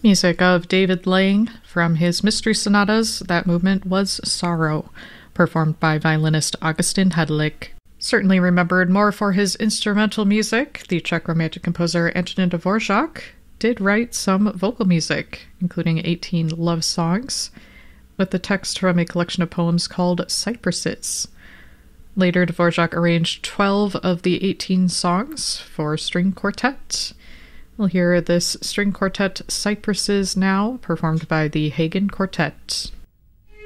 Music of David Lang from his Mystery Sonatas. That movement was Sorrow, performed by violinist Augustin Hedlik. Certainly remembered more for his instrumental music, the Czech Romantic composer Antonin Dvorak did write some vocal music, including 18 love songs, with the text from a collection of poems called Cypresses. Later, Dvorak arranged 12 of the 18 songs for string quartet. We'll hear this string quartet Cypresses now, performed by the Hagen Quartet.